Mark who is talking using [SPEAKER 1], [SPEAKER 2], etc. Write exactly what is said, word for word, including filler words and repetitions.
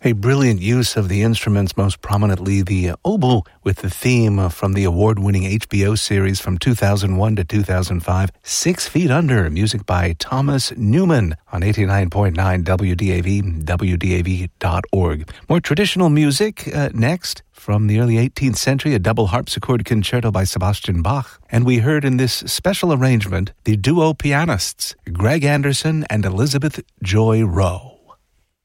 [SPEAKER 1] A brilliant use of the instruments, most prominently the oboe, with the theme from the award-winning H B O series from two thousand one to two thousand five, Six Feet Under, music by Thomas Newman on eighty-nine point nine W D A V, W D A V dot org. More traditional music uh, next. From the early eighteenth century, a double harpsichord concerto by Sebastian Bach. And we heard in this special arrangement the duo pianists, Greg Anderson and Elizabeth Joy Rowe.